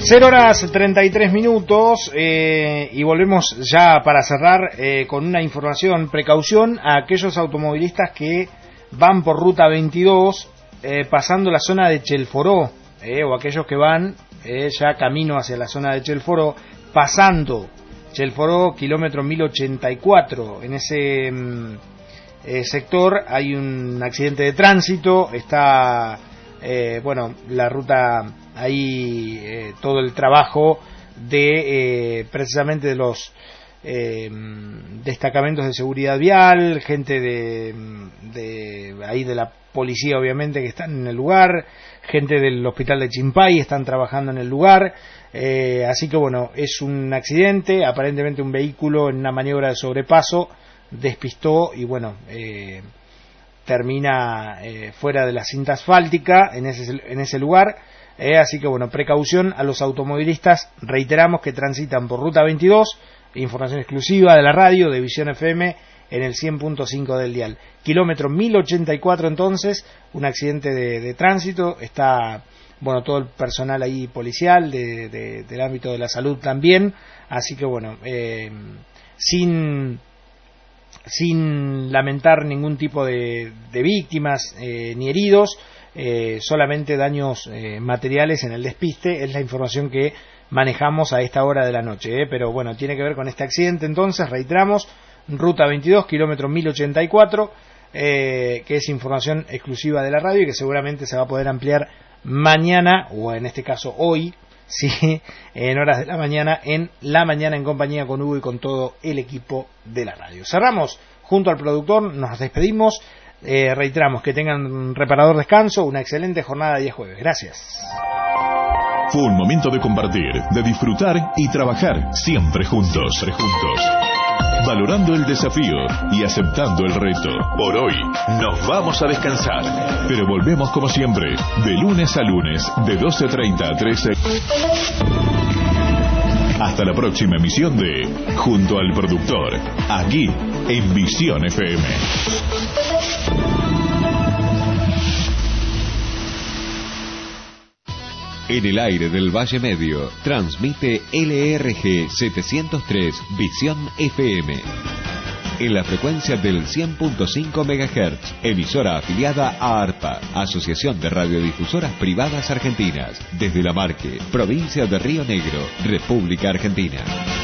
0:33 y volvemos ya para cerrar con una información. Precaución a aquellos automovilistas que van por ruta 22 pasando la zona de Chelforó, o aquellos que van ya camino hacia la zona de Chelforó, pasando Chelforó, kilómetro 1084. En ese sector hay un accidente de tránsito, está la ruta ahí, todo el trabajo de precisamente de los destacamentos de seguridad vial, gente de ahí de la policía obviamente que están en el lugar, gente del hospital de Chimpay están trabajando en el lugar, así que bueno, es un accidente, aparentemente un vehículo en una maniobra de sobrepaso despistó y bueno, termina fuera de la cinta asfáltica en ese lugar, así que bueno, precaución a los automovilistas, reiteramos, que transitan por ruta 22, información exclusiva de la radio de Visión FM en el 100.5 del dial, kilómetro 1084. Entonces, un accidente de tránsito, está bueno todo el personal ahí policial del ámbito de la salud también, así que bueno, sin lamentar ningún tipo de víctimas ni heridos, solamente daños materiales en el despiste, es la información que manejamos a esta hora de la noche, pero bueno, tiene que ver con este accidente. Entonces, reiteramos, ruta 22, kilómetro 1084, que es información exclusiva de la radio y que seguramente se va a poder ampliar mañana, o en este caso hoy, sí, en horas de la mañana en compañía con Hugo y con todo el equipo de la radio. Cerramos junto al productor, nos despedimos, reiteramos que tengan un reparador descanso, una excelente jornada de día jueves. Gracias. Fue un momento de compartir, de disfrutar y trabajar siempre juntos. Valorando el desafío y aceptando el reto. Por hoy nos vamos a descansar, pero volvemos como siempre, de lunes a lunes, de 12:30 a 13. Hasta la próxima emisión de Junto al Productor, aquí en Visión FM. En el aire del Valle Medio, transmite LRG 703 Visión FM. En la frecuencia del 100.5 MHz, emisora afiliada a ARPA, Asociación de Radiodifusoras Privadas Argentinas, desde La Marque, provincia de Río Negro, República Argentina.